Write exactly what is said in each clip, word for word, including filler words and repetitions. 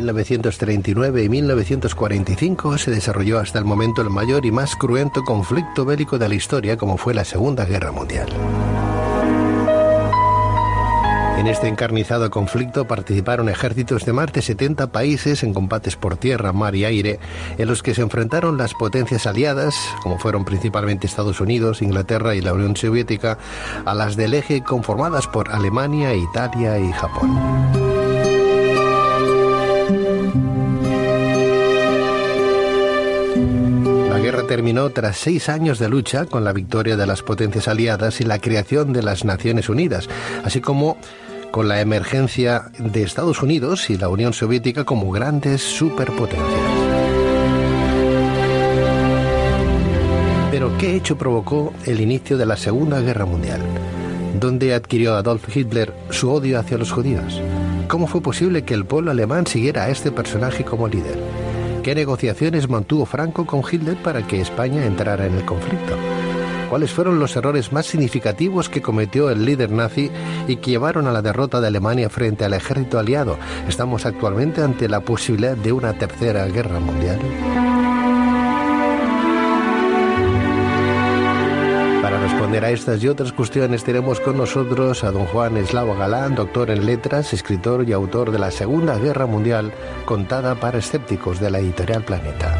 mil novecientos treinta y nueve y mil novecientos cuarenta y cinco se desarrolló hasta el momento el mayor y más cruento conflicto bélico de la historia, como fue la Segunda Guerra Mundial. En este encarnizado conflicto participaron ejércitos de más de setenta países en combates por tierra, mar y aire, en los que se enfrentaron las potencias aliadas, como fueron principalmente Estados Unidos, Inglaterra y la Unión Soviética, a las del eje conformadas por Alemania, Italia y Japón. La guerra terminó tras seis años de lucha con la victoria de las potencias aliadas y la creación de las Naciones Unidas, así como con la emergencia de Estados Unidos y la Unión Soviética como grandes superpotencias. Pero, ¿qué hecho provocó el inicio de la Segunda Guerra Mundial? ¿Dónde adquirió Adolf Hitler su odio hacia los judíos? ¿Cómo fue posible que el pueblo alemán siguiera a este personaje como líder? ¿Qué negociaciones mantuvo Franco con Hitler para que España entrara en el conflicto? ¿Cuáles fueron los errores más significativos que cometió el líder nazi y que llevaron a la derrota de Alemania frente al ejército aliado? ¿Estamos actualmente ante la posibilidad de una tercera guerra mundial? Para responder a estas y otras cuestiones tenemos con nosotros a don Juan Eslava Galán, doctor en letras, escritor y autor de La Segunda Guerra Mundial, contada para escépticos, de la editorial Planeta.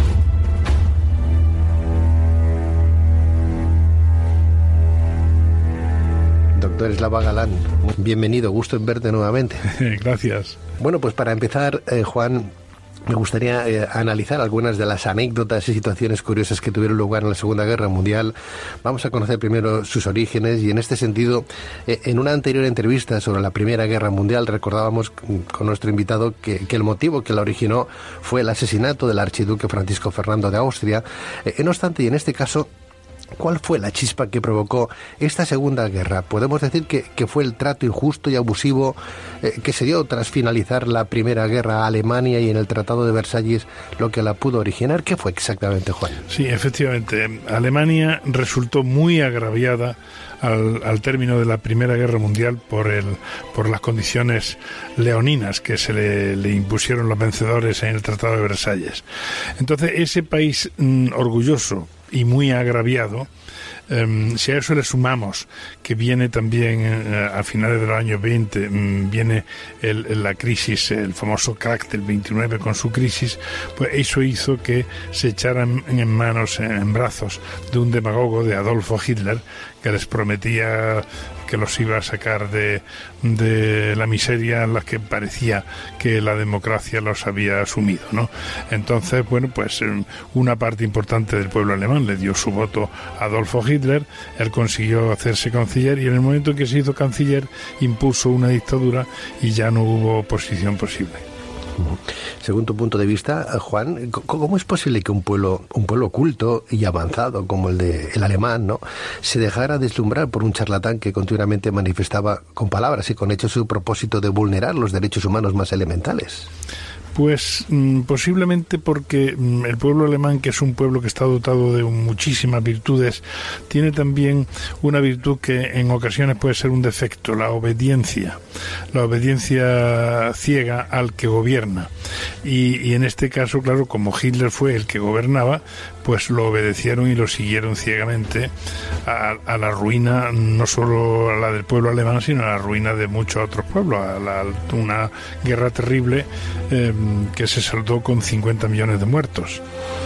Doctor Eslava Galán, bienvenido, gusto en verte nuevamente. Gracias. Bueno, pues para empezar, eh, Juan, me gustaría eh, analizar algunas de las anécdotas y situaciones curiosas que tuvieron lugar en la Segunda Guerra Mundial. Vamos a conocer primero sus orígenes y en este sentido, eh, en una anterior entrevista sobre la Primera Guerra Mundial recordábamos con nuestro invitado que, que el motivo que la originó fue el asesinato del archiduque Francisco Fernando de Austria. Eh, no obstante, y en este caso, ¿cuál fue la chispa que provocó esta Segunda Guerra? ¿Podemos decir que, que fue el trato injusto y abusivo eh, que se dio tras finalizar la Primera Guerra a Alemania y en el Tratado de Versalles lo que la pudo originar? ¿Qué fue exactamente, Juan? Sí, efectivamente. Alemania resultó muy agraviada al, al término de la Primera Guerra Mundial por, el, por las condiciones leoninas que se le, le impusieron los vencedores en el Tratado de Versalles. Entonces, ese país mmm, orgulloso y muy agraviado, um, si a eso le sumamos que viene también uh, a finales de los años veinte, um, viene el, la crisis, el famoso crack del veintinueve con su crisis, pues eso hizo que se echaran en manos, en brazos de un demagogo, de Adolfo Hitler, que les prometía que los iba a sacar de, de la miseria en la que parecía que la democracia los había asumido, ¿no? Entonces, bueno, pues una parte importante del pueblo alemán le dio su voto a Adolfo Hitler, él consiguió hacerse canciller y en el momento en que se hizo canciller impuso una dictadura y ya no hubo oposición posible. Según tu punto de vista, Juan, ¿cómo es posible que un pueblo, un pueblo culto y avanzado como el de el alemán, ¿no?, se dejara deslumbrar por un charlatán que continuamente manifestaba con palabras y con hechos su propósito de vulnerar los derechos humanos más elementales? Pues mmm, posiblemente porque mmm, el pueblo alemán, que es un pueblo que está dotado de muchísimas virtudes, tiene también una virtud que en ocasiones puede ser un defecto, la obediencia, la obediencia ciega al que gobierna. Y, y en este caso, claro, como Hitler fue el que gobernaba, pues lo obedecieron y lo siguieron ciegamente a, a la ruina, no solo a la del pueblo alemán, sino a la ruina de muchos otros pueblos, a la, una guerra terrible eh, que se saldó con cincuenta millones de muertos.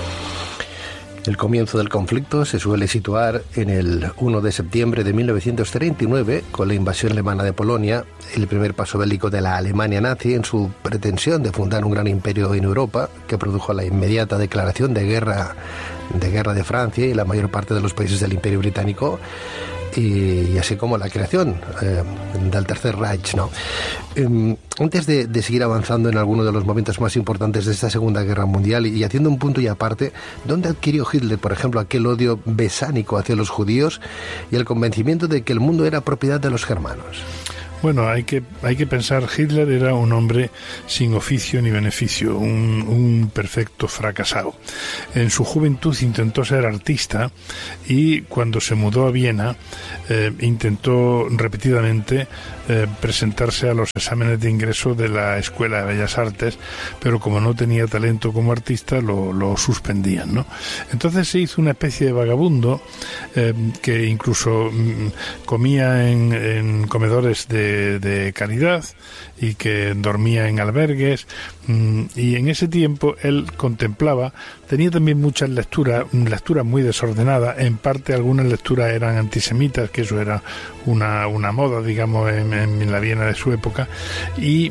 El comienzo del conflicto se suele situar en el uno de septiembre de mil novecientos treinta y nueve, con la invasión alemana de Polonia, el primer paso bélico de la Alemania nazi en su pretensión de fundar un gran imperio en Europa, que produjo la inmediata declaración de guerra de guerra de Francia y la mayor parte de los países del Imperio Británico, y, y así como la creación eh, del Tercer Reich, ¿no? Eh, antes de, de seguir avanzando en alguno de los momentos más importantes de esta Segunda Guerra Mundial y, y haciendo un punto y aparte, ¿dónde adquirió Hitler, por ejemplo, aquel odio besánico hacia los judíos y el convencimiento de que el mundo era propiedad de los germanos? Bueno, hay que, hay que pensar, Hitler era un hombre sin oficio ni beneficio, un, un perfecto fracasado. En su juventud intentó ser artista y cuando se mudó a Viena eh, intentó repetidamente eh, presentarse a los exámenes de ingreso de la Escuela de Bellas Artes, pero como no tenía talento como artista lo, lo suspendían, ¿no? Entonces se hizo una especie de vagabundo eh, que incluso mm, comía en, en comedores de, de caridad y que dormía en albergues, mm, y en ese tiempo él contemplaba, tenía también muchas lecturas, lecturas muy desordenadas, en parte algunas lecturas eran antisemitas, que eso era una, una moda, digamos, en, en la Viena de su época, y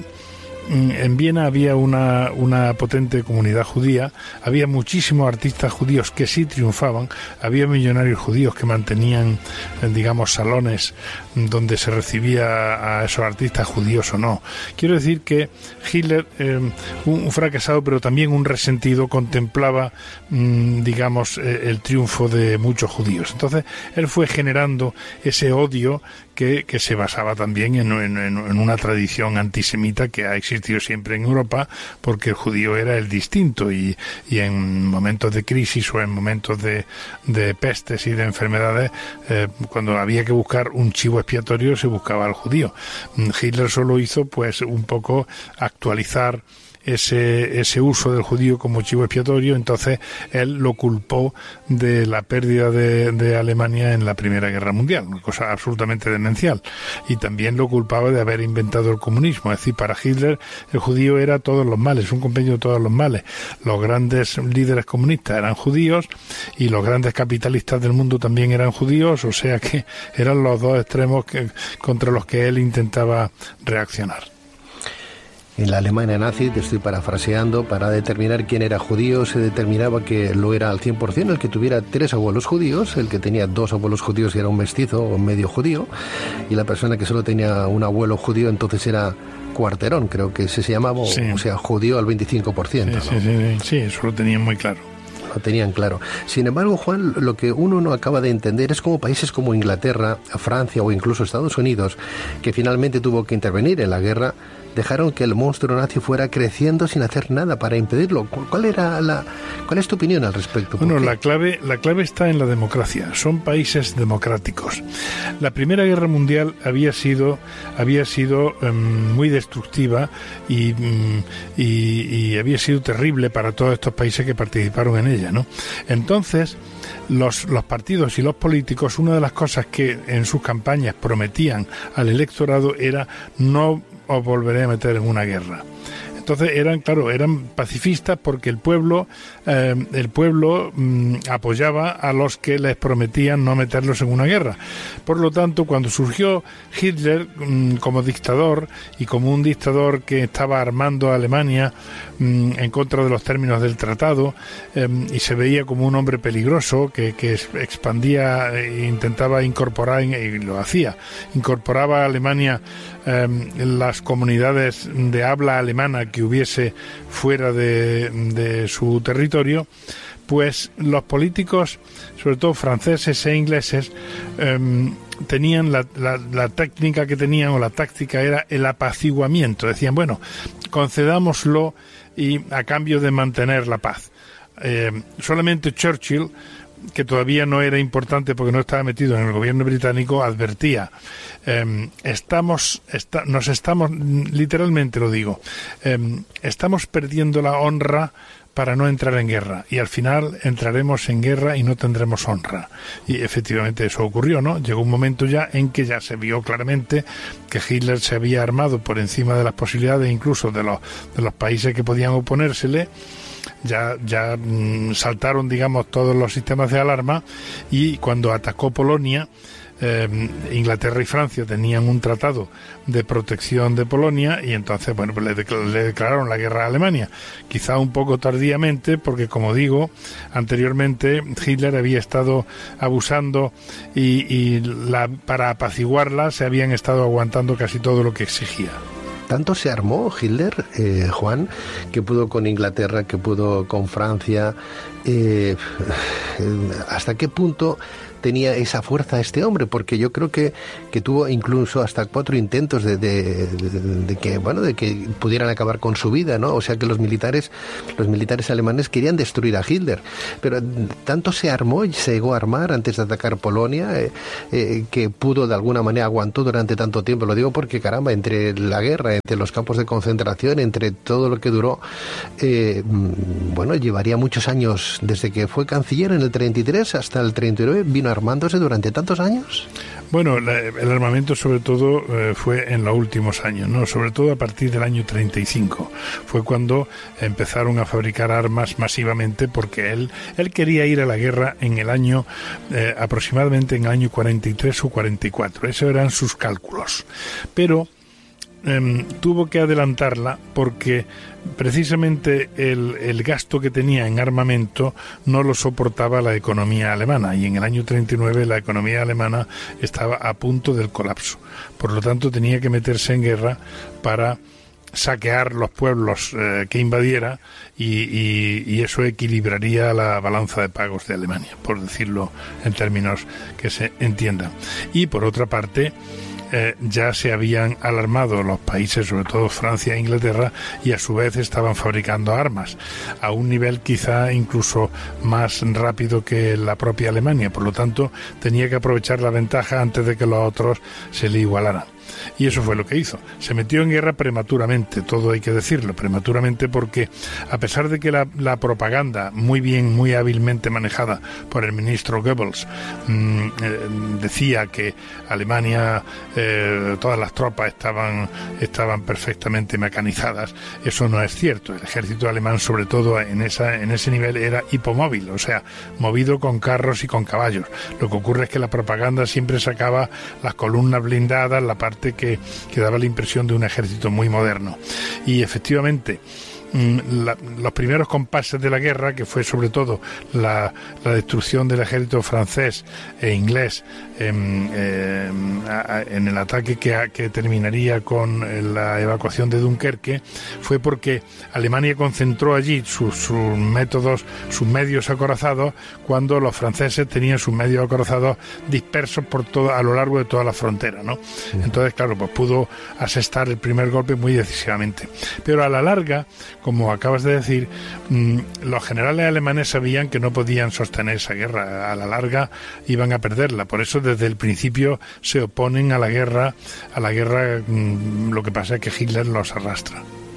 en Viena había una, una potente comunidad judía, había muchísimos artistas judíos que sí triunfaban, había millonarios judíos que mantenían, digamos, salones donde se recibía a esos artistas judíos o no. Quiero decir que Hitler, eh, un, un fracasado pero también un resentido, contemplaba, mmm, digamos, eh, el triunfo de muchos judíos. Entonces él fue generando ese odio que, que se basaba también en, en, en una tradición antisemita que ha existido siempre en Europa, porque el judío era el distinto y, y en momentos de crisis o en momentos de, de pestes y de enfermedades, eh, cuando había que buscar un chivo expiatorio se buscaba al judío. Hitler solo hizo pues un poco actualizar ese ese uso del judío como chivo expiatorio, entonces él lo culpó de la pérdida de, de Alemania en la Primera Guerra Mundial, una cosa absolutamente demencial, y también lo culpaba de haber inventado el comunismo. Es decir, para Hitler el judío era todos los males, un compendio de todos los males. Los grandes líderes comunistas eran judíos y los grandes capitalistas del mundo también eran judíos, o sea que eran los dos extremos que, contra los que él intentaba reaccionar. En la Alemania nazi, te estoy parafraseando, para determinar quién era judío se determinaba que lo era al cien por ciento el que tuviera tres abuelos judíos, el que tenía dos abuelos judíos y era un mestizo o medio judío, y la persona que solo tenía un abuelo judío entonces era cuarterón, creo que se llamaba, sí. O sea, judío al veinticinco por ciento. Sí, ¿no? sí, sí, sí, eso lo tenían muy claro. Lo tenían claro. Sin embargo, Juan, lo que uno no acaba de entender es cómo países como Inglaterra, Francia o incluso Estados Unidos, que finalmente tuvo que intervenir en la guerra, dejaron que el monstruo nazi fuera creciendo sin hacer nada para impedirlo. ¿Cuál era la, cuál es tu opinión al respecto? Bueno, la clave, la clave está en la democracia. Son países democráticos. La Primera Guerra Mundial había sido, había sido um, muy destructiva y, um, y, y había sido terrible para todos estos países que participaron en ella, ¿no? Entonces, los, los partidos y los políticos, una de las cosas que en sus campañas prometían al electorado era no os volveré a meter en una guerra. Entonces eran, claro, eran pacifistas porque el pueblo, eh, el pueblo mm, apoyaba a los que les prometían no meterlos en una guerra. Por lo tanto, cuando surgió Hitler mm, como dictador y como un dictador que estaba armando a Alemania mm, en contra de los términos del tratado eh, y se veía como un hombre peligroso que, que expandía e intentaba incorporar, y lo hacía, incorporaba a Alemania eh, las comunidades de habla alemana que hubiese fuera de, de su territorio, pues los políticos, sobre todo franceses e ingleses, eh, tenían la, la, la técnica que tenían, o la táctica era el apaciguamiento. Decían, bueno, concedámoslo y a cambio de mantener la paz. Eh, solamente Churchill, que todavía no era importante porque no estaba metido en el gobierno británico, advertía, eh, estamos, está, nos estamos, literalmente lo digo, eh, estamos perdiendo la honra para no entrar en guerra, y al final entraremos en guerra y no tendremos honra. Y efectivamente eso ocurrió, ¿no? Llegó un momento ya en que ya se vio claramente que Hitler se había armado por encima de las posibilidades incluso de los, de los países que podían oponérsele. Ya, ya mmm, saltaron, digamos, todos los sistemas de alarma, y cuando atacó Polonia, eh, Inglaterra y Francia tenían un tratado de protección de Polonia, y entonces, bueno, pues le, declar- le declararon la guerra a Alemania, quizá un poco tardíamente, porque, como digo, anteriormente Hitler había estado abusando y, y la, para apaciguarla se habían estado aguantando casi todo lo que exigía. Tanto se armó Hitler, eh, Juan, que pudo con Inglaterra, que pudo con Francia, eh, ¿hasta qué punto tenía esa fuerza este hombre? Porque yo creo que, que tuvo incluso hasta cuatro intentos de, de, de, de que bueno de que pudieran acabar con su vida, ¿no? O sea que los militares los militares alemanes querían destruir a Hitler, pero tanto se armó y se llegó a armar antes de atacar Polonia eh, eh, que pudo de alguna manera aguantó durante tanto tiempo. Lo digo porque caramba, entre la guerra, entre los campos de concentración, entre todo lo que duró, eh, bueno, llevaría muchos años desde que fue canciller en el treinta y tres hasta el treinta y nueve. Vino armándose durante tantos años. Bueno, la, el armamento sobre todo eh, fue en los últimos años, ¿no? Sobre todo a partir del año treinta y cinco. Fue cuando empezaron a fabricar armas masivamente, porque él, él quería ir a la guerra en el año, eh, aproximadamente en el año cuarenta y tres o cuarenta y cuatro. Esos eran sus cálculos. Pero eh, tuvo que adelantarla porque precisamente el, el gasto que tenía en armamento no lo soportaba la economía alemana, y en el año treinta y nueve la economía alemana estaba a punto del colapso. Por lo tanto, tenía que meterse en guerra para saquear los pueblos eh, que invadiera y, y, y eso equilibraría la balanza de pagos de Alemania, por decirlo en términos que se entiendan. Y por otra parte, Eh, ya se habían alarmado los países, sobre todo Francia e Inglaterra, y a su vez estaban fabricando armas a un nivel quizá incluso más rápido que la propia Alemania. Por lo tanto, tenía que aprovechar la ventaja antes de que los otros se le igualaran. Y eso fue lo que hizo. Se metió en guerra prematuramente, todo hay que decirlo, prematuramente, porque a pesar de que la, la propaganda, muy bien, muy hábilmente manejada por el ministro Goebbels, mmm, eh, decía que Alemania, eh, todas las tropas estaban, estaban perfectamente mecanizadas, eso no es cierto. El ejército alemán, sobre todo en, esa, en ese nivel, era hipomóvil, o sea, movido con carros y con caballos. Lo que ocurre es que la propaganda siempre sacaba las columnas blindadas, la parte Que, que daba la impresión de un ejército muy moderno. Y efectivamente, La, los primeros compases de la guerra, que fue sobre todo la, la destrucción del ejército francés e inglés en, en, en el ataque que, que terminaría con la evacuación de Dunkerque, fue porque Alemania concentró allí sus, sus métodos, sus medios acorazados, cuando los franceses tenían sus medios acorazados dispersos por todo, a lo largo de toda la frontera, ¿no? Sí. Entonces, claro, pues pudo asestar el primer golpe muy decisivamente. Pero a la larga, como acabas de decir, mmm, los generales alemanes sabían que no podían sostener esa guerra. A la larga iban a perderla. Por eso desde el principio se oponen a la guerra. A la guerra, mmm, lo que pasa es que Hitler los arrastra.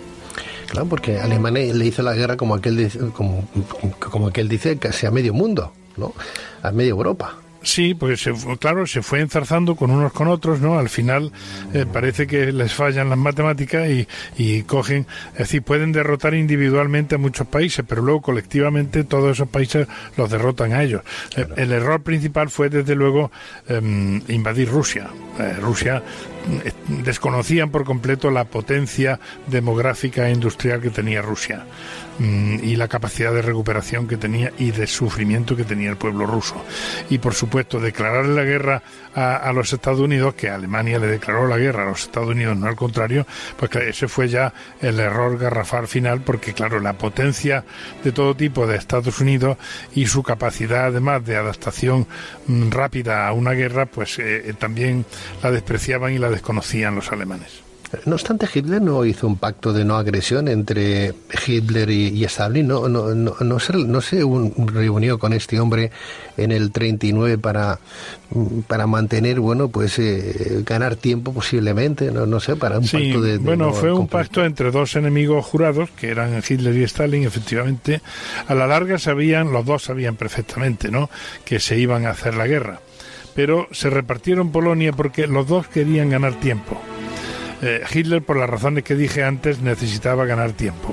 Claro, porque Alemania le hizo la guerra, como aquel, como, como aquel dice, casi a medio mundo, ¿no? A media Europa. Sí, pues se, claro, se fue enzarzando con unos con otros, ¿no? Al final eh, parece que les fallan las matemáticas y, y cogen, es decir, pueden derrotar individualmente a muchos países, pero luego colectivamente todos esos países los derrotan a ellos. Claro. Eh, el error principal fue, desde luego, eh, invadir Rusia. Eh, Rusia eh, desconocían por completo la potencia demográfica e industrial que tenía Rusia, mm, y la capacidad de recuperación que tenía y de sufrimiento que tenía el pueblo ruso. Y por supuesto, declararle la guerra a, a los Estados Unidos, que Alemania le declaró la guerra a los Estados Unidos, no al contrario, pues que ese fue ya el error garrafal final, porque claro, la potencia de todo tipo de Estados Unidos y su capacidad además de adaptación mm, rápida a una guerra, pues eh, también la despreciaban y la desconocían los alemanes. No obstante, Hitler no hizo un pacto de no agresión entre Hitler y, y Stalin. No, no, no, no se, no se un, reunió con este hombre en el treinta y nueve para, para mantener, bueno, pues eh, ganar tiempo posiblemente, no, no sé, para un sí, pacto de, de bueno, no fue un conflicto. pacto entre dos enemigos jurados, que eran Hitler y Stalin, efectivamente. A la larga sabían, los dos sabían perfectamente, ¿no?, que se iban a hacer la guerra. Pero se repartieron Polonia porque los dos querían ganar tiempo. Eh, Hitler, por las razones que dije antes, necesitaba ganar tiempo,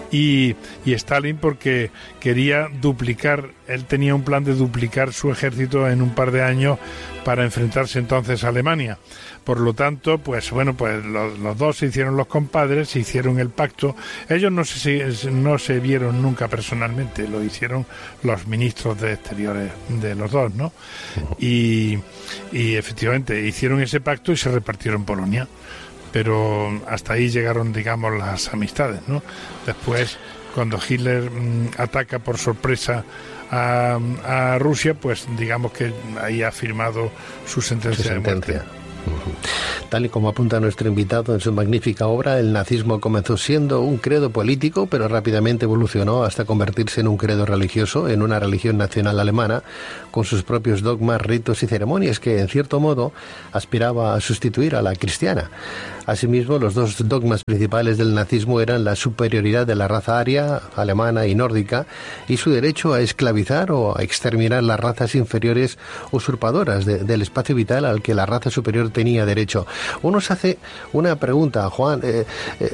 y, y Stalin porque quería duplicar, él tenía un plan de duplicar su ejército en un par de años para enfrentarse entonces a Alemania. Por lo tanto, pues bueno, pues los, los dos se hicieron los compadres, se hicieron el pacto. Ellos no se, no se vieron nunca personalmente, lo hicieron los ministros de Exteriores de los dos, ¿no? Y, y efectivamente hicieron ese pacto y se repartieron Polonia. pero hasta ahí llegaron, digamos, las amistades, ¿no? Después, cuando Hitler mmm, ataca por sorpresa a, a Rusia, pues digamos que ahí ha firmado su sentencia, su sentencia. de muerte. Tal y como apunta nuestro invitado en su magnífica obra, el nazismo comenzó siendo un credo político, pero rápidamente evolucionó hasta convertirse en un credo religioso, en una religión nacional alemana, con sus propios dogmas, ritos y ceremonias que, en cierto modo, aspiraba a sustituir a la cristiana. Asimismo, los dos dogmas principales del nazismo eran la superioridad de la raza aria, alemana y nórdica, y su derecho a esclavizar o a exterminar las razas inferiores usurpadoras de, del espacio vital al que la raza superior tenía derecho. Uno se hace una pregunta, Juan, eh, eh,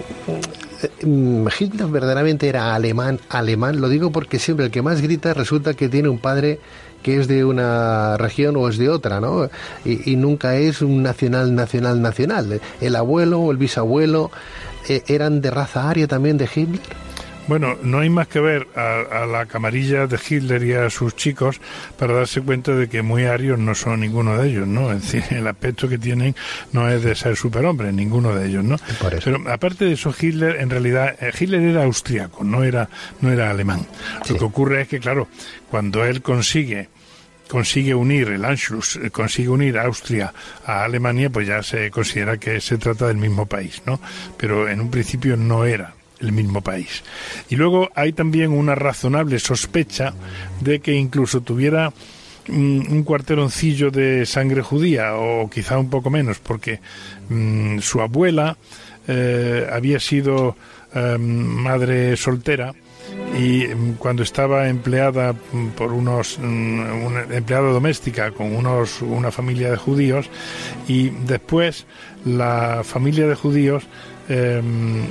eh, ¿Hitler verdaderamente era alemán? Alemán, lo digo porque siempre el que más grita resulta que tiene un padre que es de una región o es de otra, ¿no? Y, y nunca es un nacional, nacional, nacional. El abuelo o el bisabuelo eh, eran de raza aria también de Hitler. Bueno, no hay más que ver a, a la camarilla de Hitler y a sus chicos para darse cuenta de que muy arios no son ninguno de ellos, ¿no? Es decir, el aspecto que tienen no es de ser superhombres, ninguno de ellos, ¿no? Pero aparte de eso, Hitler, en realidad, Hitler era austriaco, no era, no era alemán. Sí. Lo que ocurre es que, claro, cuando él consigue consigue unir el Anschluss, consigue unir a Austria a Alemania, pues ya se considera que se trata del mismo país, ¿no? Pero en un principio no era el mismo país. Y luego hay también una razonable sospecha de que incluso tuviera um, un cuarteroncillo de sangre judía, o quizá un poco menos, porque um, su abuela eh, había sido eh, madre soltera, y cuando estaba empleada por unos una empleada doméstica con unos una familia de judíos, y después la familia de judíos eh,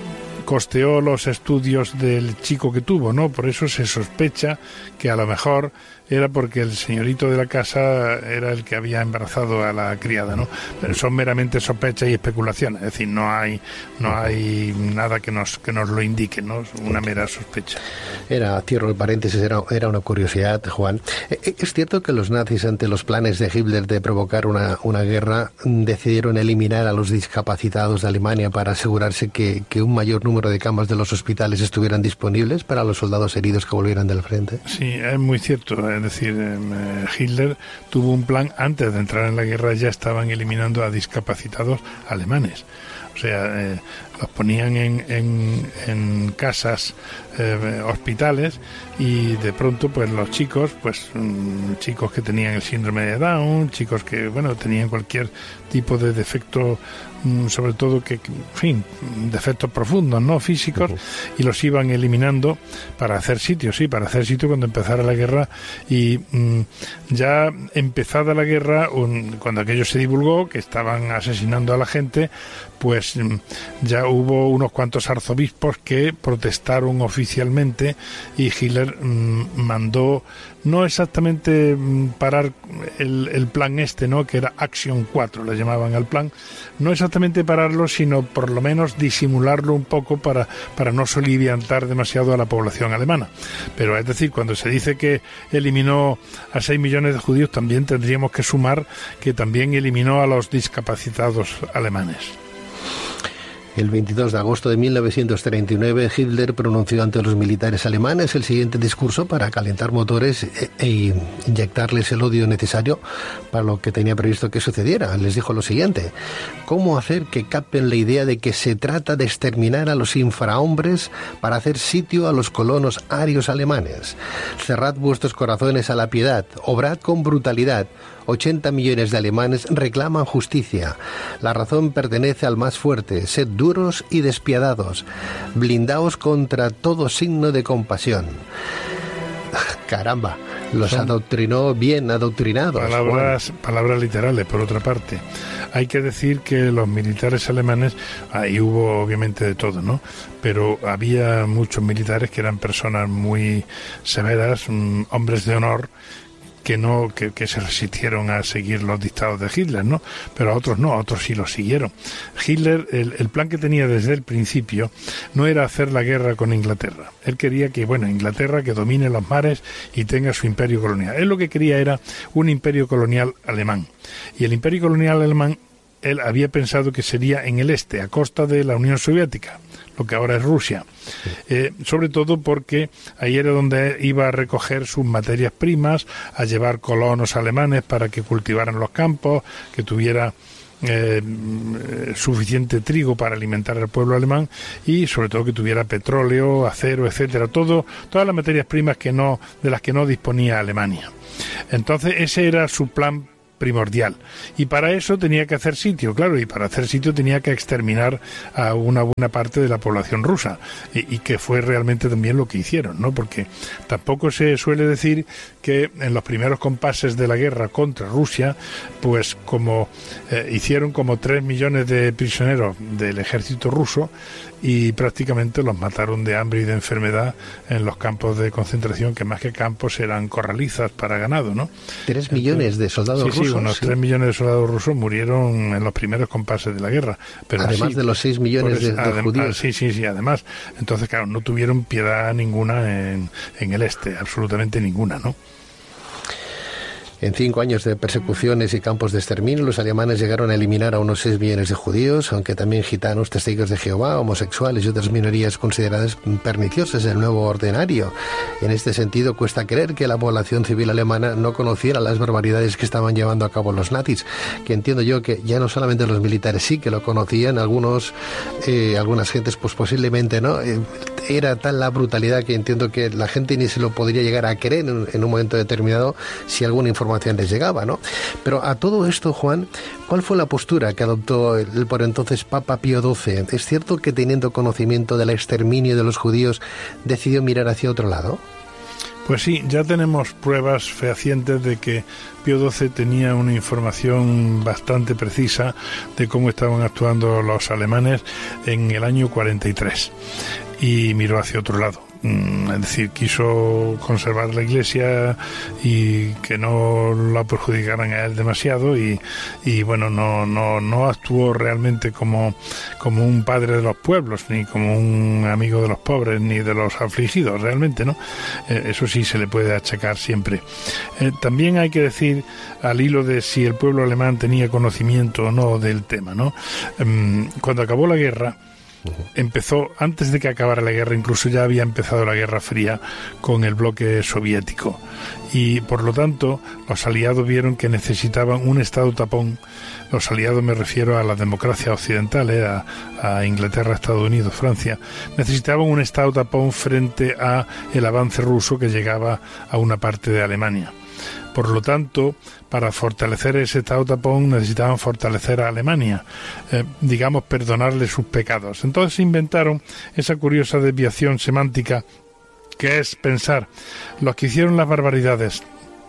costeó los estudios del chico que tuvo, ¿no? Por eso se sospecha que a lo mejor era porque el señorito de la casa era el que había embarazado a la criada, ¿no? Pero son meramente sospechas y especulaciones, es decir, no hay no hay nada que nos que nos lo indique, ¿no? Una mera sospecha. Era, cierro el paréntesis, era, era una curiosidad, Juan. ¿Es cierto que los nazis, ante los planes de Hitler de provocar una, una guerra, decidieron eliminar a los discapacitados de Alemania para asegurarse que, que un mayor número de camas de los hospitales estuvieran disponibles para los soldados heridos que volvieran del frente? Sí, es muy cierto. Es decir, eh, Hitler tuvo un plan, antes de entrar en la guerra ya estaban eliminando a discapacitados alemanes. O sea, eh, los ponían en, en, en casas, eh, hospitales, y de pronto pues los chicos, pues um, chicos que tenían el síndrome de Down, chicos que, bueno, tenían cualquier tipo de defecto, um, sobre todo que, que, en fin, defectos profundos, ¿no? Físicos, uh-huh. Y los iban eliminando para hacer sitio, sí, para hacer sitio cuando empezara la guerra. Y um, ya empezada la guerra, un, cuando aquello se divulgó, que estaban asesinando a la gente, pues um, ya hubo unos cuantos arzobispos que protestaron oficialmente, y Hitler mmm, mandó no exactamente mmm, parar el, el plan este, ¿no? Que era Acción cuatro, le llamaban al plan, no exactamente pararlo, sino por lo menos disimularlo un poco para, para no soliviantar demasiado a la población alemana. Pero es decir, cuando se dice que eliminó a seis millones de judíos, también tendríamos que sumar que también eliminó a los discapacitados alemanes. El veintidós de agosto de mil novecientos treinta y nueve, Hitler pronunció ante los militares alemanes el siguiente discurso para calentar motores e, e inyectarles el odio necesario para lo que tenía previsto que sucediera. Les dijo lo siguiente: ¿cómo hacer que capten la idea de que se trata de exterminar a los infrahombres para hacer sitio a los colonos arios alemanes? Cerrad vuestros corazones a la piedad, obrad con brutalidad. ochenta millones de alemanes reclaman justicia. La razón pertenece al más fuerte. Sed duros y despiadados. Blindaos contra todo signo de compasión. Caramba, los Son adoctrinó bien adoctrinados. Palabras, palabras literales, por otra parte. Hay que decir que los militares alemanes, ahí hubo obviamente de todo, ¿no? Pero había muchos militares que eran personas muy severas, hombres de honor, que no que, que se resistieron a seguir los dictados de Hitler, ¿no? Pero a otros no, a otros sí los siguieron. Hitler, el, el plan que tenía desde el principio no era hacer la guerra con Inglaterra. Él quería que, bueno, Inglaterra que domine los mares y tenga su imperio colonial. Él lo que quería era un imperio colonial alemán. Y el imperio colonial alemán él había pensado que sería en el este, a costa de la Unión Soviética, lo que ahora es Rusia, eh, sobre todo porque ahí era donde iba a recoger sus materias primas, a llevar colonos alemanes para que cultivaran los campos, que tuviera eh, suficiente trigo para alimentar al pueblo alemán y sobre todo que tuviera petróleo, acero, etcétera, todo, todas las materias primas que no, de las que no disponía Alemania. Entonces ese era su plan primordial, y para eso tenía que hacer sitio, claro, y para hacer sitio tenía que exterminar a una buena parte de la población rusa, y, y que fue realmente también lo que hicieron, ¿no? Porque tampoco se suele decir que en los primeros compases de la guerra contra Rusia, pues como eh, hicieron como tres millones de prisioneros del ejército ruso, y prácticamente los mataron de hambre y de enfermedad en los campos de concentración, que más que campos eran corralizas para ganado, ¿no? Tres millones de soldados sí, rusos. Sí, unos sí. tres millones de soldados rusos murieron en los primeros compases de la guerra. Pero además así, de los seis millones pues, de, de adem judíos. Sí, sí, sí, además. Entonces, claro, no tuvieron piedad ninguna en, en el este, absolutamente ninguna, ¿no? En cinco años de persecuciones y campos de exterminio, los alemanes llegaron a eliminar a unos seis millones de judíos, aunque también gitanos, testigos de Jehová, homosexuales y otras minorías consideradas perniciosas del nuevo ordenario. En este sentido, cuesta creer que la población civil alemana no conociera las barbaridades que estaban llevando a cabo los nazis, que entiendo yo que ya no solamente los militares sí que lo conocían, algunos, eh, algunas gentes pues posiblemente no. Eh, era tal la brutalidad que entiendo que la gente ni se lo podría llegar a creer en, en un momento determinado si alguna información les llegaba, ¿no? Pero a todo esto, Juan, ¿cuál fue la postura que adoptó el por entonces Papa Pío doce? ¿Es cierto que teniendo conocimiento del exterminio de los judíos decidió mirar hacia otro lado? Pues sí, ya tenemos pruebas fehacientes de que Pío doce tenía una información bastante precisa de cómo estaban actuando los alemanes en el año cuarenta y tres y miró hacia otro lado. Es decir, quiso conservar la Iglesia y que no la perjudicaran a él demasiado y, y bueno, no, no, no actuó realmente como, como un padre de los pueblos, ni como un amigo de los pobres, ni de los afligidos, realmente, ¿no? Eh, eso sí se le puede achacar siempre. Eh, también hay que decir, al hilo de si el pueblo alemán tenía conocimiento o no del tema, ¿no? Eh, cuando acabó la guerra, empezó, antes de que acabara la guerra, incluso ya había empezado la Guerra Fría con el bloque soviético y por lo tanto los aliados vieron que necesitaban un estado tapón. Los aliados me refiero a las democracias occidentales, a, a Inglaterra, Estados Unidos, Francia, necesitaban un estado tapón frente a el avance ruso que llegaba a una parte de Alemania. Por lo tanto, para fortalecer ese estado tapón necesitaban fortalecer a Alemania, eh, digamos, perdonarle sus pecados. Entonces inventaron esa curiosa desviación semántica que es pensar, los que hicieron las barbaridades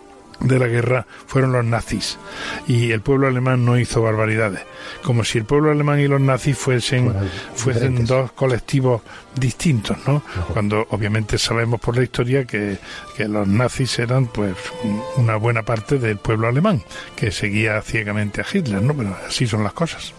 de la guerra fueron los nazis y el pueblo alemán no hizo barbaridades, como si el pueblo alemán y los nazis fuesen, fuesen dos colectivos distintos, ¿no? Uh-huh. Cuando obviamente sabemos por la historia que, que los nazis eran pues una buena parte del pueblo alemán que seguía ciegamente a Hitler, ¿no? Pero así son las cosas.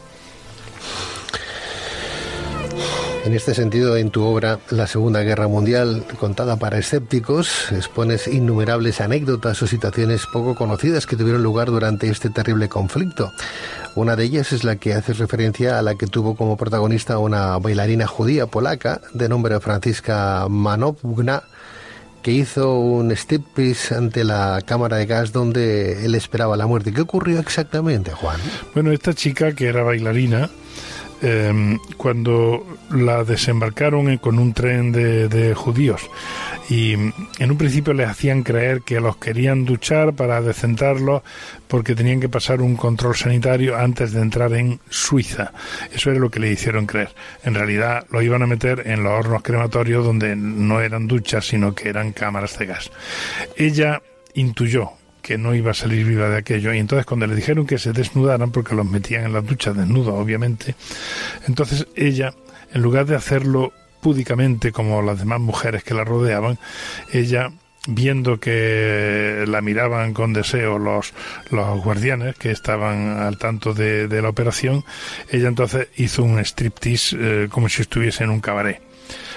En este sentido, en tu obra La Segunda Guerra Mundial, contada para escépticos, expones innumerables anécdotas o situaciones poco conocidas que tuvieron lugar durante este terrible conflicto. Una de ellas es la que haces referencia a la que tuvo como protagonista una bailarina judía polaca de nombre Franziska Manowna, que hizo un striptease ante la cámara de gas donde él esperaba la muerte. ¿Qué ocurrió exactamente, Juan? Bueno, esta chica que era bailarina, Eh, cuando la desembarcaron con un tren de, de judíos y en un principio les hacían creer que los querían duchar para decentarlos porque tenían que pasar un control sanitario antes de entrar en Suiza. Eso era lo que le hicieron creer. En realidad lo iban a meter en los hornos crematorios donde no eran duchas sino que eran cámaras de gas. Ella intuyó que no iba a salir viva de aquello, y entonces cuando le dijeron que se desnudaran, porque los metían en las duchas desnudos, obviamente, entonces ella, en lugar de hacerlo púdicamente como las demás mujeres que la rodeaban, ella, viendo que la miraban con deseo los, los guardianes que estaban al tanto de, de la operación, ella entonces hizo un striptease eh, como si estuviese en un cabaret.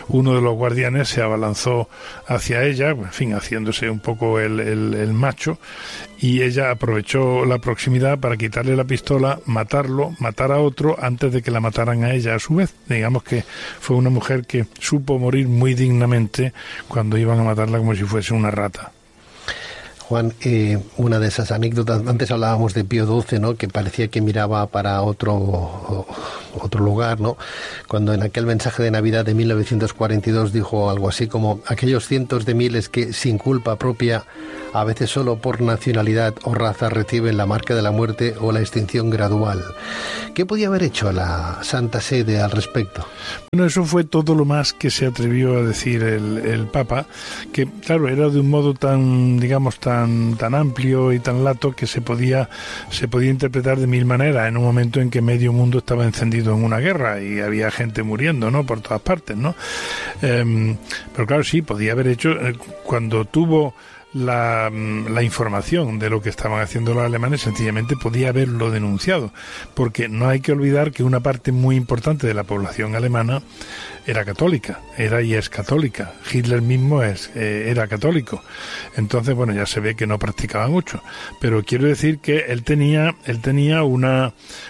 uno de los guardianes se abalanzó hacia ella, en fin, haciéndose un poco el, el, el macho, y ella aprovechó la proximidad para quitarle la pistola, matarlo, matar a otro antes de que la mataran a ella a su vez. Digamos que fue una mujer que supo morir muy dignamente cuando iban a matarla como si fuese una rata. Juan, eh, una de esas anécdotas, antes hablábamos de Pío doce, ¿no?, que parecía que miraba para otro otro lugar, ¿no?, cuando en aquel mensaje de Navidad de mil novecientos cuarenta y dos dijo algo así como: aquellos cientos de miles que sin culpa propia, a veces solo por nacionalidad o raza, reciben la marca de la muerte o la extinción gradual. ¿Qué podía haber hecho la Santa Sede al respecto? Bueno, eso fue todo lo más que se atrevió a decir el, el Papa, que claro, era de un modo tan, digamos, tan, tan amplio y tan lato que se podía, se podía interpretar de mil maneras en un momento en que medio mundo estaba encendido en una guerra y había gente muriendo, ¿no?, por todas partes, ¿no? Eh, pero claro, sí, podía haber hecho, eh, cuando tuvo La, la información de lo que estaban haciendo los alemanes, sencillamente podía haberlo denunciado, porque no hay que olvidar que una parte muy importante de la población alemana era católica, era y es católica. Hitler mismo es eh, era católico. Entonces, bueno, ya se ve que no practicaba mucho, pero quiero decir que él tenía él tenía una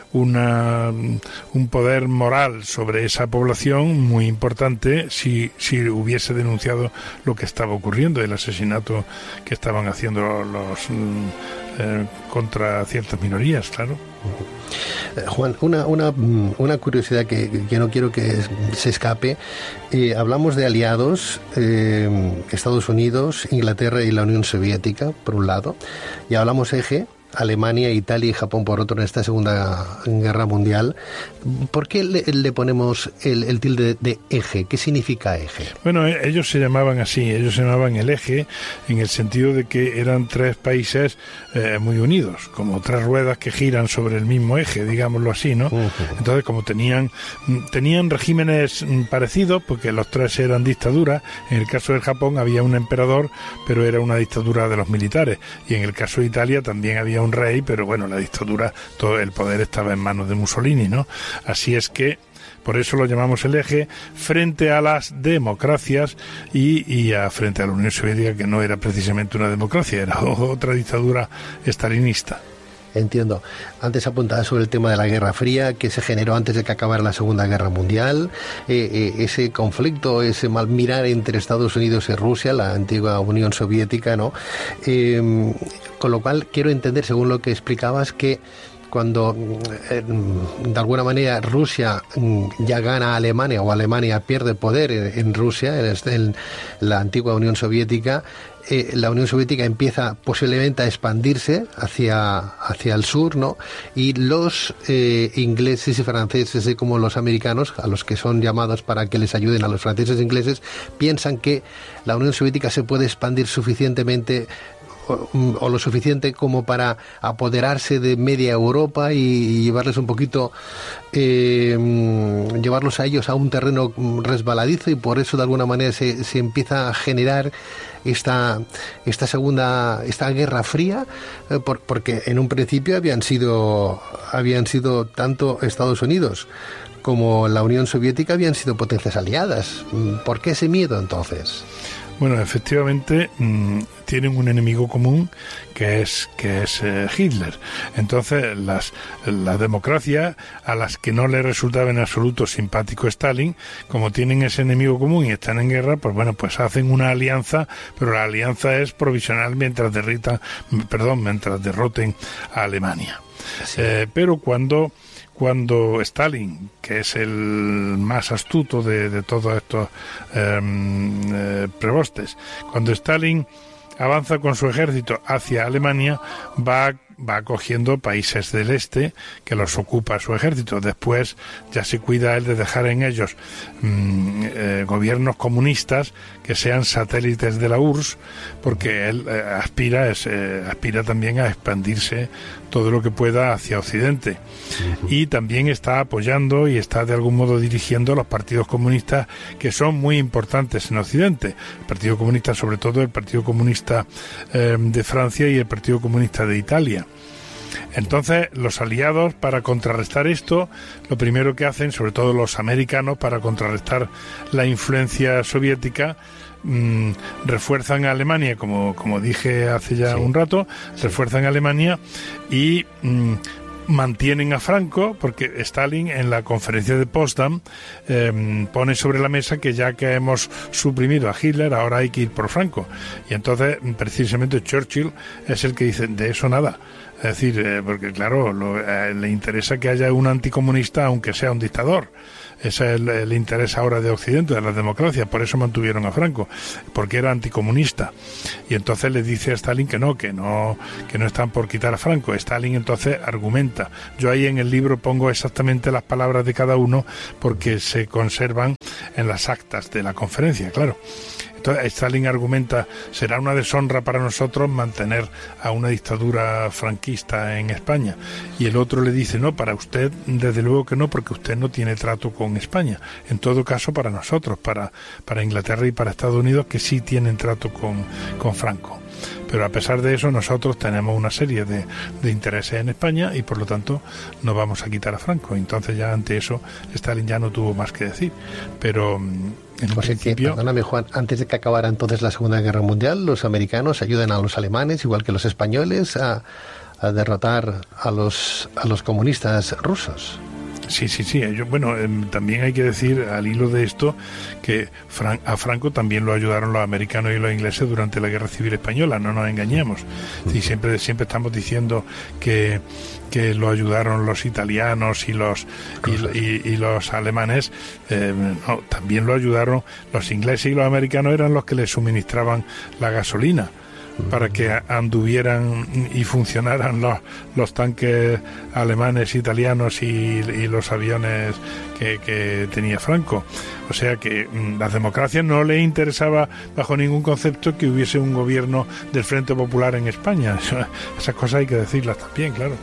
una un poder moral sobre esa población muy importante si si hubiese denunciado lo que estaba ocurriendo, el asesinato que estaban haciendo los eh, contra ciertas minorías, claro. Juan, una, una, una curiosidad que, que no quiero que se escape. Eh, hablamos de aliados, eh, Estados Unidos, Inglaterra y la Unión Soviética, por un lado, y hablamos eje, Alemania, Italia y Japón por otro en esta Segunda Guerra Mundial. ¿Por qué le, le ponemos el, el tilde de eje? ¿Qué significa eje? Bueno, ellos se llamaban así, ellos se llamaban el eje en el sentido de que eran tres países eh, muy unidos, como tres ruedas que giran sobre el mismo eje, digámoslo así, ¿no? Uh-huh. Entonces, como tenían tenían regímenes parecidos, porque los tres eran dictaduras, en el caso del Japón había un emperador, pero era una dictadura de los militares, y en el caso de Italia también había un rey, pero bueno, la dictadura, todo el poder estaba en manos de Mussolini, ¿no? Así es que por eso lo llamamos el eje, frente a las democracias y, y a, frente a la Unión Soviética, que no era precisamente una democracia, era otra dictadura estalinista. Entiendo. Antes apuntaba sobre el tema de la Guerra Fría, que se generó antes de que acabara la Segunda Guerra Mundial. Eh, eh, ese conflicto, ese mal mirar entre Estados Unidos y Rusia, la antigua Unión Soviética, ¿no? Eh, con lo cual, quiero entender, según lo que explicabas, que cuando eh, de alguna manera Rusia ya gana a Alemania o Alemania pierde poder en, en Rusia, en, este, en la antigua Unión Soviética, eh, la Unión Soviética empieza posiblemente a expandirse hacia, hacia el sur, ¿no? Y los eh, ingleses y franceses, y como los americanos, a los que son llamados para que les ayuden a los franceses e ingleses, piensan que la Unión Soviética se puede expandir suficientemente O, o lo suficiente como para apoderarse de media Europa y, y llevarles un poquito, eh, llevarlos a ellos a un terreno resbaladizo, y por eso de alguna manera se, se empieza a generar esta esta segunda esta Guerra Fría, eh, por, porque en un principio habían sido habían sido tanto Estados Unidos como la Unión Soviética habían sido potencias aliadas. ¿Por qué ese miedo entonces? Bueno, efectivamente mmm, tienen un enemigo común que es que es eh, Hitler. Entonces, las las democracias a las que no le resultaba en absoluto simpático Stalin, como tienen ese enemigo común y están en guerra, pues bueno, pues hacen una alianza, pero la alianza es provisional mientras derrita, perdón, mientras derroten a Alemania. Sí. Eh, pero cuando Cuando Stalin, que es el más astuto de, de todos estos eh, eh, prebostes, cuando Stalin avanza con su ejército hacia Alemania, va va cogiendo países del este que los ocupa su ejército. Después ya se cuida él de dejar en ellos mmm, eh, gobiernos comunistas que sean satélites de la U R S S, porque él eh, aspira es, eh, aspira también a expandirse todo lo que pueda hacia Occidente. Uh-huh. Y también está apoyando y está de algún modo dirigiendo a los partidos comunistas que son muy importantes en Occidente. El Partido Comunista, sobre todo el Partido Comunista eh, de Francia y el Partido Comunista de Italia. Entonces, los aliados, para contrarrestar esto, lo primero que hacen, sobre todo los americanos, para contrarrestar la influencia soviética, mmm, refuerzan a Alemania, como, como dije hace ya sí, un rato, sí. refuerzan a Alemania y mmm, mantienen a Franco, porque Stalin en la conferencia de Potsdam eh, pone sobre la mesa que ya que hemos suprimido a Hitler, ahora hay que ir por Franco. Y entonces, precisamente, Churchill es el que dice, de eso nada. Es decir, eh, porque claro, lo, eh, le interesa que haya un anticomunista, aunque sea un dictador. Ese es el, el interés ahora de Occidente, de las democracias. Por eso mantuvieron a Franco, porque era anticomunista. Y entonces le dice a Stalin que no, que no, que no están por quitar a Franco. Stalin entonces argumenta. Yo ahí en el libro pongo exactamente las palabras de cada uno, porque se conservan en las actas de la conferencia, claro. Entonces Stalin argumenta, será una deshonra para nosotros mantener a una dictadura franquista en España. Y el otro le dice, no, para usted desde luego que no, porque usted no tiene trato con España. En todo caso, para nosotros, para, para Inglaterra y para Estados Unidos, que sí tienen trato con, con Franco. Pero a pesar de eso, nosotros tenemos una serie de, de intereses en España y por lo tanto no vamos a quitar a Franco. Entonces ya ante eso Stalin ya no tuvo más que decir. Pero en un o sea principio... que, perdóname Juan, antes de que acabara entonces la Segunda Guerra Mundial, los americanos ayudan a los alemanes, igual que los españoles, a, a derrotar a los, a los comunistas rusos. Sí, sí, sí. Yo, bueno, eh, también hay que decir, al hilo de esto, que Fran- a Franco también lo ayudaron los americanos y los ingleses durante la Guerra Civil Española, no nos engañemos. Sí, siempre, siempre estamos diciendo que, que lo ayudaron los italianos y los, y, y, y los alemanes. Eh, no, también lo ayudaron los ingleses y los americanos, eran los que les suministraban la gasolina para que anduvieran y funcionaran los, los tanques alemanes, italianos y, y los aviones que, que tenía Franco. O sea que mm, las democracias no le interesaba bajo ningún concepto que hubiese un gobierno del Frente Popular en España. Esas cosas hay que decirlas también, claro.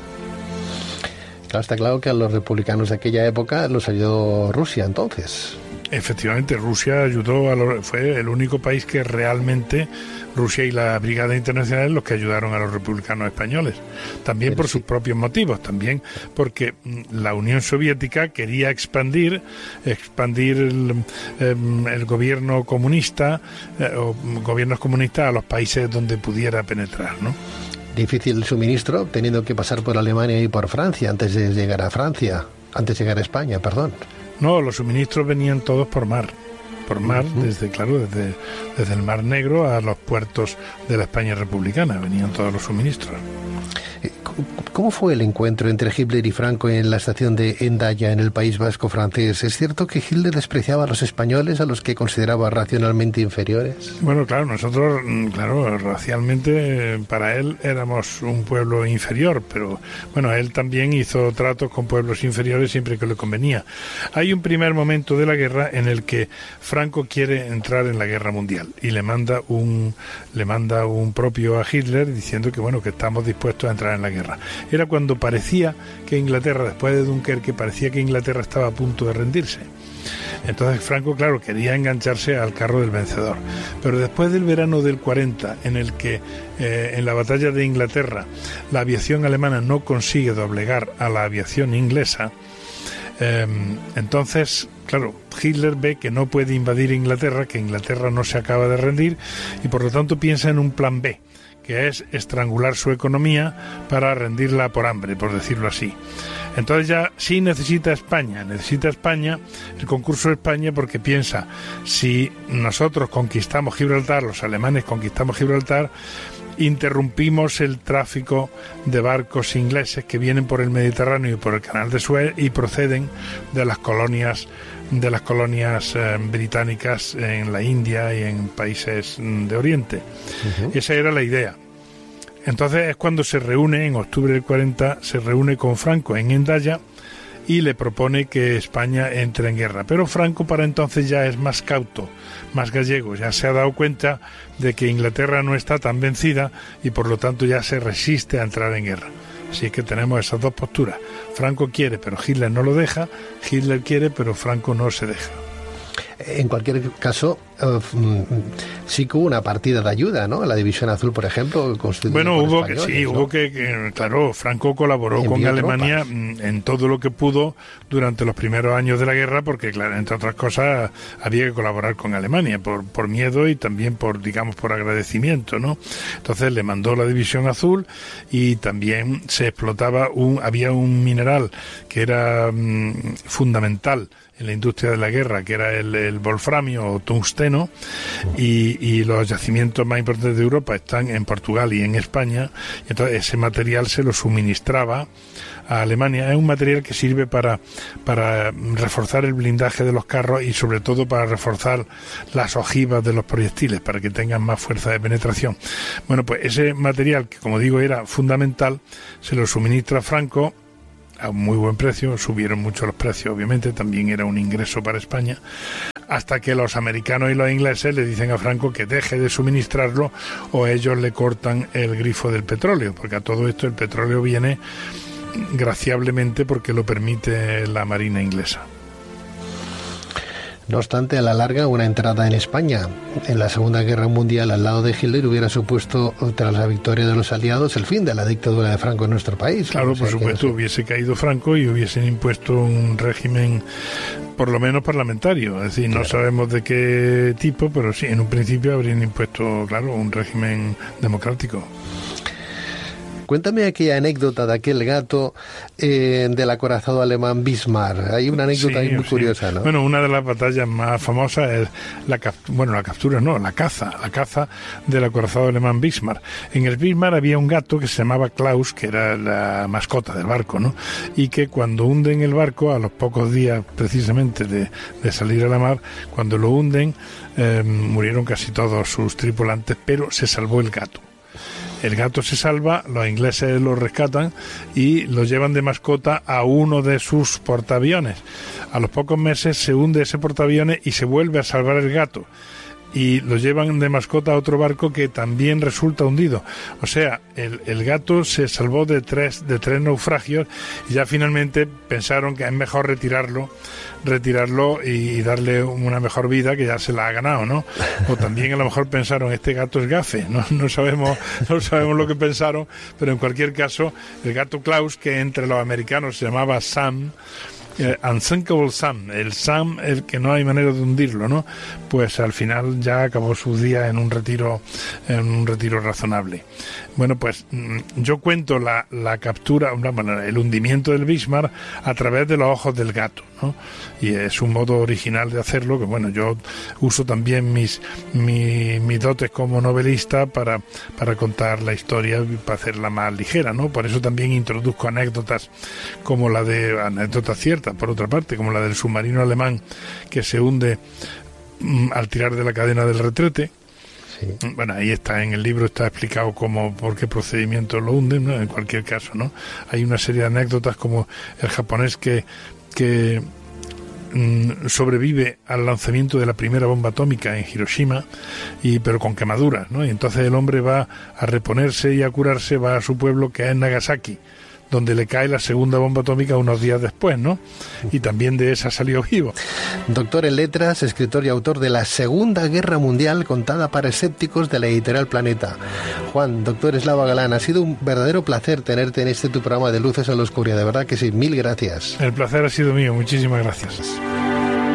Claro, está claro que a los republicanos de aquella época los ayudó Rusia entonces. Efectivamente, Rusia ayudó, a los, fue el único país que realmente, Rusia y la Brigada Internacional, los que ayudaron a los republicanos españoles. También por sus propios motivos, también porque la Unión Soviética quería expandir, expandir el, el gobierno comunista, o gobiernos comunistas a los países donde pudiera penetrar, ¿no? Difícil el suministro, teniendo que pasar por Alemania y por Francia antes de llegar a Francia, antes de llegar a España, perdón. No, los suministros venían todos por mar, por mar, uh-huh. desde claro, desde, desde el Mar Negro a los puertos de la España republicana, venían todos los suministros. ¿Cómo fue el encuentro entre Hitler y Franco en la estación de Hendaya, en el País Vasco francés? ¿Es cierto que Hitler despreciaba a los españoles, a los que consideraba racionalmente inferiores? Bueno, claro, nosotros, claro, racialmente para él éramos un pueblo inferior, pero bueno, él también hizo tratos con pueblos inferiores siempre que le convenía. Hay un primer momento de la guerra en el que Franco quiere entrar en la guerra mundial y le manda un, le manda un propio a Hitler diciendo que bueno, que estamos dispuestos a entrar en la guerra. Era cuando parecía que Inglaterra, después de Dunkerque, parecía que Inglaterra estaba a punto de rendirse. Entonces Franco, claro, quería engancharse al carro del vencedor. Pero después del verano del cuarenta, en el que eh, en la batalla de Inglaterra la aviación alemana no consigue doblegar a la aviación inglesa, eh, entonces, claro, Hitler ve que no puede invadir Inglaterra, que Inglaterra no se acaba de rendir, y por lo tanto piensa en un plan B, que es estrangular su economía para rendirla por hambre, por decirlo así. Entonces ya sí necesita España, necesita España, el concurso de España, porque piensa, si nosotros conquistamos Gibraltar, los alemanes conquistamos Gibraltar, interrumpimos el tráfico de barcos ingleses que vienen por el Mediterráneo y por el Canal de Suez y proceden de las colonias de las colonias eh, británicas en la India y en países de Oriente. Uh-huh. Esa era la idea. Entonces es cuando se reúne, en octubre del cuarenta, se reúne con Franco en Hendaya y le propone que España entre en guerra. Pero Franco para entonces ya es más cauto, más gallego, ya se ha dado cuenta de que Inglaterra no está tan vencida y por lo tanto ya se resiste a entrar en guerra. Así que tenemos esas dos posturas. Franco quiere, pero Hitler no lo deja. Hitler quiere, pero Franco no se deja. En cualquier caso, uh, sí que hubo una partida de ayuda, ¿no? La División Azul, por ejemplo. Bueno, hubo que sí, ¿no? hubo que, que, claro, Franco colaboró con Alemania tropas. en todo lo que pudo durante los primeros años de la guerra, porque, claro, entre otras cosas, había que colaborar con Alemania por, por miedo y también por, digamos, por agradecimiento, ¿no? Entonces le mandó la División Azul y también se explotaba un, había un mineral que era mmm, fundamental en la industria de la guerra, que era el, el wolframio o tungsteno, y, y los yacimientos más importantes de Europa están en Portugal y en España, y entonces ese material se lo suministraba a Alemania. Es un material que sirve para, para reforzar el blindaje de los carros y sobre todo para reforzar las ojivas de los proyectiles, para que tengan más fuerza de penetración. Bueno, pues ese material, que como digo era fundamental, se lo suministra Franco a un muy buen precio. Subieron mucho los precios, obviamente, también era un ingreso para España, hasta que los americanos y los ingleses le dicen a Franco que deje de suministrarlo o ellos le cortan el grifo del petróleo, porque a todo esto el petróleo viene graciablemente porque lo permite la Marina inglesa. No obstante, a la larga, una entrada en España en la Segunda Guerra Mundial al lado de Hitler hubiera supuesto, tras la victoria de los aliados, el fin de la dictadura de Franco en nuestro país. Claro, por supuesto, no sé. Hubiese caído Franco y hubiesen impuesto un régimen, por lo menos parlamentario. Es decir, claro. No sabemos de qué tipo, pero sí, en un principio habrían impuesto, claro, un régimen democrático. Cuéntame aquella anécdota de aquel gato eh, del acorazado alemán Bismarck. Hay una anécdota sí, ahí muy sí. curiosa, ¿no? Bueno, una de las batallas más famosas es la bueno, la captura, no, la caza, la caza del acorazado alemán Bismarck. En el Bismarck había un gato que se llamaba Klaus, que era la mascota del barco, ¿no? Y que cuando hunden el barco, a los pocos días precisamente de, de salir a la mar, cuando lo hunden, eh, murieron casi todos sus tripulantes, pero se salvó el gato. El gato se salva, los ingleses lo rescatan y lo llevan de mascota a uno de sus portaaviones. A los pocos meses se hunde ese portaaviones y se vuelve a salvar el gato. Y lo llevan de mascota a otro barco que también resulta hundido. O sea, el, el gato se salvó de tres, de tres naufragios y ya finalmente pensaron que es mejor retirarlo, retirarlo y, y darle una mejor vida, que ya se la ha ganado, ¿no? O también a lo mejor pensaron, este gato es gafe, no, no sabemos, no sabemos lo que pensaron, pero en cualquier caso, el gato Klaus, que entre los americanos se llamaba Sam, Eh, Unsinkable Sam, el Sam, el que no hay manera de hundirlo, ¿no? Pues al final ya acabó sus días en un retiro, en un retiro razonable. Bueno, pues yo cuento la, la captura, bueno, el hundimiento del Bismarck a través de los ojos del gato, ¿no? Y es un modo original de hacerlo, que bueno, yo uso también mis, mi, mis dotes como novelista para, para contar la historia y para hacerla más ligera, ¿no? Por eso también introduzco anécdotas como la de, anécdotas ciertas, por otra parte, como la del submarino alemán que se hunde mm, al tirar de la cadena del retrete. Sí. Bueno, ahí está, en el libro está explicado cómo, por qué procedimiento lo hunden, ¿no? En cualquier caso, ¿no? Hay una serie de anécdotas como el japonés que, que mm, sobrevive al lanzamiento de la primera bomba atómica en Hiroshima, y pero con quemaduras, ¿no? Y entonces el hombre va a reponerse y a curarse, va a su pueblo, que es Nagasaki, donde le cae la segunda bomba atómica unos días después, ¿no? Y también de esa salió vivo. Doctor en Letras, escritor y autor de La Segunda Guerra Mundial contada para escépticos, de la editorial Planeta. Juan, doctor Eslava Galán, ha sido un verdadero placer tenerte en este tu programa de Luces en la Oscuridad. De verdad que sí, mil gracias. El placer ha sido mío, muchísimas gracias.